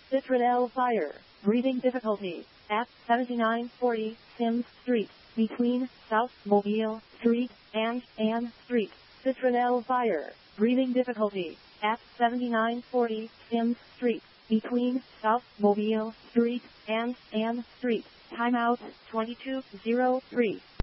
Citradel Fire. Breathing difficulty. At 7940 Sims Street. Between South Mobile Street and Ann Street. Citradel Fire. Breathing difficulty. At 7940 Sims Street. Between South Mobile Street and Ann Street. Timeout 2203.